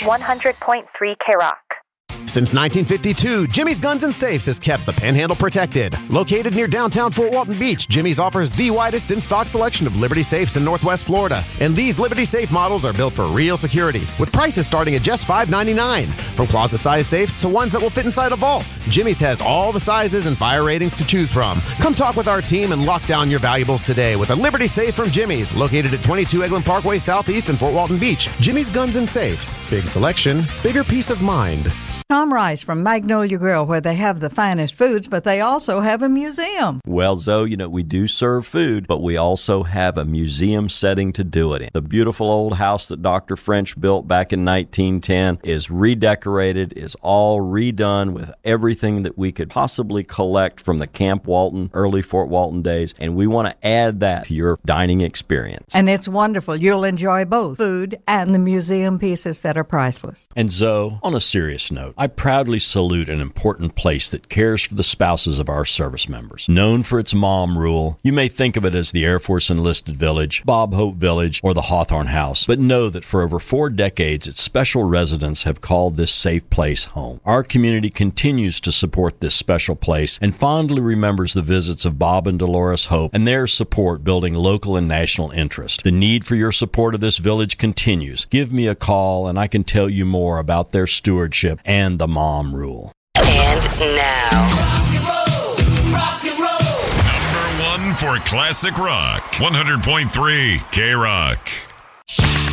100.3 K-Rock. Since 1952, Jimmy's Guns and Safes has kept the Panhandle protected. Located near downtown Fort Walton Beach, Jimmy's offers the widest in-stock selection of Liberty Safes in Northwest Florida. And these Liberty Safe models are built for real security, with prices starting at just $5.99. From closet-sized safes to ones that will fit inside a vault, Jimmy's has all the sizes and fire ratings to choose from. Come talk with our team and lock down your valuables today with a Liberty Safe from Jimmy's, located at 22 Eglin Parkway Southeast in Fort Walton Beach. Jimmy's Guns and Safes. Big selection, bigger peace of mind. Tom Rice from Magnolia Grill, where they have the finest foods, but they also have a museum. Well, Zoe, we do serve food, but we also have a museum setting to do it in. The beautiful old house that Dr. French built back in 1910 is redecorated, is all redone with everything that we could possibly collect from the Camp Walton, early Fort Walton days, and we want to add that to your dining experience. And it's wonderful. You'll enjoy both food and the museum pieces that are priceless. And Zoe, on a serious note, I proudly salute an important place that cares for the spouses of our service members. Known for its mom rule, you may think of it as the Air Force Enlisted Village, Bob Hope Village, or the Hawthorne House, but know that for over 4 decades, its special residents have called this safe place home. Our community continues to support this special place and fondly remembers the visits of Bob and Dolores Hope and their support building local and national interest. The need for your support of this village continues. Give me a call and I can tell you more about their stewardship and the mom rule. And now, rock and roll. Number 1 for classic rock, 100.3 K-Rock.